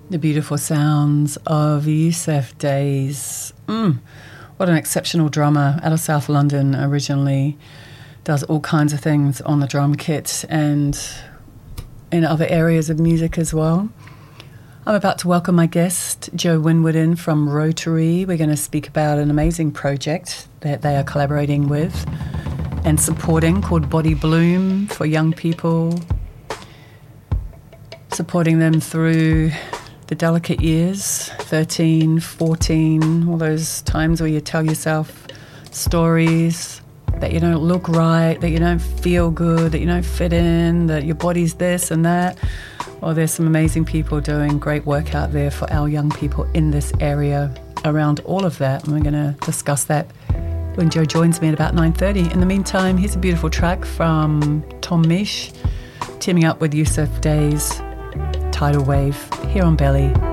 The beautiful sounds of Yussef Dayes. What an exceptional drummer. Out of South London originally. Does all kinds of things on the drum kit and in other areas of music as well. I'm about to welcome my guest, Joe Winwood, in from Rotary. We're going to speak about an amazing project that they are collaborating with and supporting called Body Bloom for young people, supporting them through the delicate years, 13, 14, all those times where you tell yourself stories that you don't look right, that you don't feel good, that you don't fit in, that your body's this and that. Well, there's some amazing people doing great work out there for our young people in this area around all of that. And we're going to discuss that when Joe joins me at about 9:30. In the meantime, here's a beautiful track from Tom Misch, teaming up with Yussef Dayes, Tidal Wave, here on Belly.